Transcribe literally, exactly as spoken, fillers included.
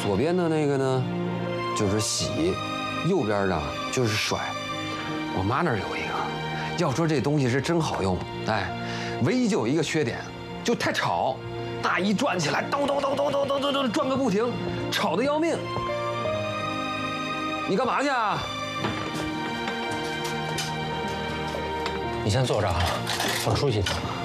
左边的那个呢，就是洗，右边的就是甩。我妈那儿有一个，要说这东西是真好用，哎，唯一就有一个缺点，就太吵，那一转起来，咚咚咚咚咚咚咚咚转个不停，吵得要命。你干嘛去啊？ 你先坐着啊，我出去一趟。